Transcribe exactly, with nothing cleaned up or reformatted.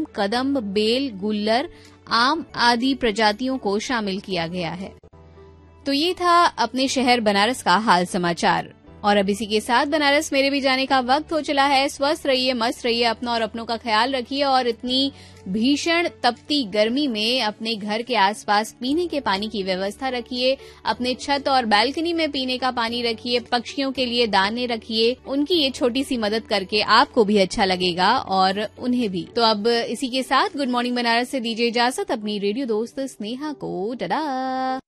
कदम्ब, bell, गुल्लर, आम आदि प्रजातियों को शामिल किया गया है। तो ये था अपने शहर बनारस का हाल समाचार। और अब इसी के साथ बनारस मेरे भी जाने का वक्त हो चला है। स्वस्थ रहिए, मस्त रहिए, अपना और अपनों का ख्याल रखिए और इतनी भीषण तपती गर्मी में अपने घर के आसपास पीने के पानी की व्यवस्था रखिए। अपने छत और बालकनी में पीने का पानी रखिए। पक्षियों के लिए दाने रखिए। उनकी ये छोटी सी मदद करके आपको भी अच्छा लगेगा और उन्हें भी। तो अब इसी के साथ गुड मॉर्निंग बनारस से दीजिए इजाजत अपनी रेडियो दोस्त स्नेहा को। टाटा।